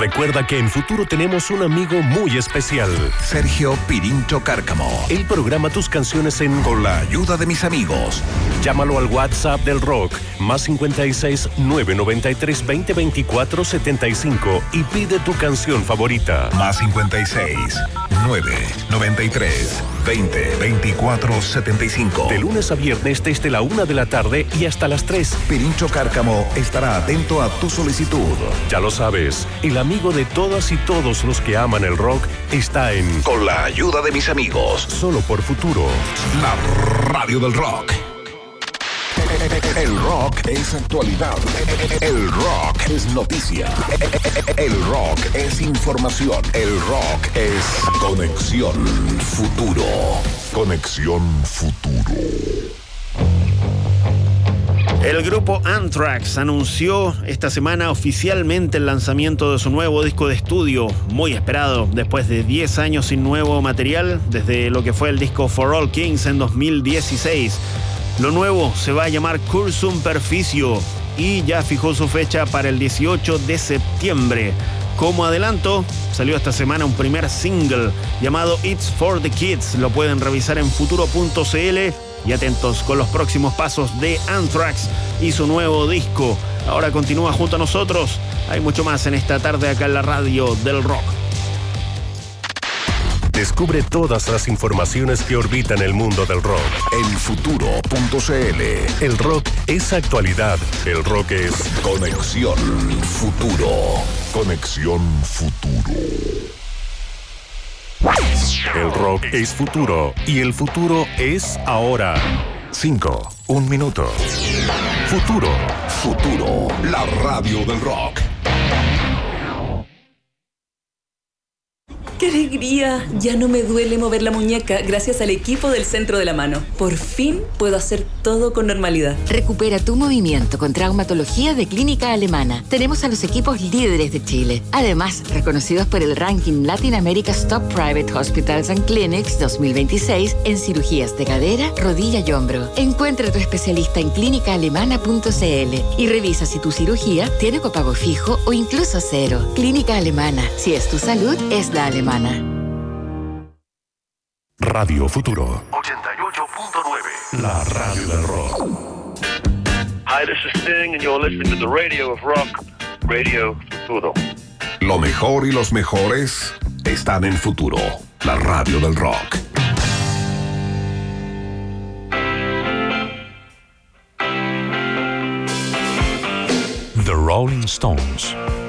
Recuerda que en Futuro tenemos un amigo muy especial. Sergio Pirincho Cárcamo. Él programa tus canciones Con la ayuda de mis amigos. Llámalo al WhatsApp del Rock, más 56 993 20 24 75 y pide tu canción favorita. Más 56 993 20 24 75. De lunes a viernes desde la 1 de la tarde y hasta las 3. Pirincho Cárcamo estará atento a tu solicitud. Ya lo sabes, el amigo de todas y todos los que aman el rock está en Con la ayuda de mis amigos. Solo por Futuro. La radio del rock. El rock es actualidad. El rock es noticia. El rock es información. El rock es Conexión Futuro. Conexión Futuro. El grupo Anthrax anunció esta semana oficialmente el lanzamiento de su nuevo disco de estudio, muy esperado después de 10 años sin nuevo material, desde lo que fue el disco For All Kings en 2016. Lo nuevo se va a llamar Cursum Perficio y ya fijó su fecha para el 18 de septiembre. Como adelanto, salió esta semana un primer single llamado It's for the Kids. Lo pueden revisar en futuro.cl y atentos con los próximos pasos de Anthrax y su nuevo disco. Ahora continúa junto a nosotros. Hay mucho más en esta tarde acá en la radio del rock. Descubre todas las informaciones que orbitan el mundo del rock en futuro.cl. El rock es actualidad. El rock es Conexión Futuro. Conexión Futuro. El rock es futuro y el futuro es ahora. 5, 1 minuto. Futuro. Futuro, la radio del rock. ¡Qué alegría! Ya no me duele mover la muñeca gracias al equipo del Centro de la Mano. Por fin puedo hacer todo con normalidad. Recupera tu movimiento con traumatología de Clínica Alemana. Tenemos a los equipos líderes de Chile. Además, reconocidos por el ranking Latin America's Top Private Hospitals and Clinics 2026 en cirugías de cadera, rodilla y hombro. Encuentra a tu especialista en clínicaalemana.cl y revisa si tu cirugía tiene copago fijo o incluso cero. Clínica Alemana. Si es tu salud, es la alemana. Radio Futuro 88.9, la radio del rock. Hi, this is Sting and you're listening to the radio of rock, Radio Futuro. Lo mejor y los mejores están en Futuro, la radio del rock. The Rolling Stones,